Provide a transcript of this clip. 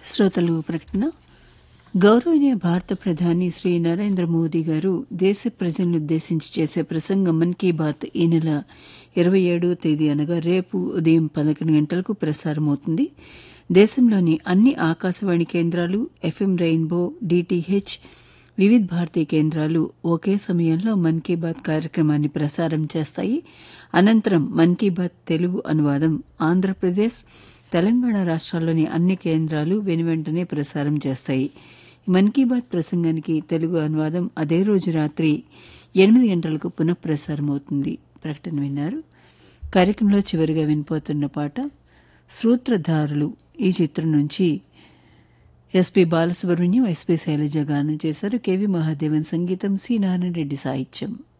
శ్రోతలు ప్రకటన. గౌరవనీయ భారత ప్రధాని శ్రీ నరేంద్ర మోదీ గారు దేశ ప్రజలను ఉద్దేశించి చేసే ప్రసంగం మన్ కీ బాత్ ఈ నెల 27వ తేదీ అనగా రేపు ఉదయం 11 గంటలకు ప్రసారమవుతుంది. దేశంలోని అన్ని ఆకాశవాణి కేంద్రాలు, FM rainbow, DTH, Vividh Bharati కేంద్రాలు ఒకే సమయంలో మన్ కీ బాత్ కార్యక్రమాన్ని ప్రసారం చేస్తాయి. అనంతరం మన్ కీ బాత్ తెలుగు అనువాదం ఆంధ్రప్రదేశ్, తెలంగాణ రాష్ట్రాల్లోని అన్ని కేంద్రాలు వెనువెంటనే ప్రసారం చేస్తాయి. మన్ కీ బాత్ ప్రసంగానికి తెలుగు అనువాదం అదే రోజు రాత్రి 8 గంటలకు పునఃప్రసారమవుతుంది. ప్రకటన విన్నారు. కార్యక్రమంలో చివరిగా వినిపోతున్న పాట సూత్రధారులు ఈ చిత్రం నుంచి ఎస్పి బాలసుబ్రహ్మణ్యం, ఎస్పి శైలజ గానం చేశారు. కెవి మహాదేవన్ సంగీతం, సి నారాయణ రెడ్డి సాహిత్యం.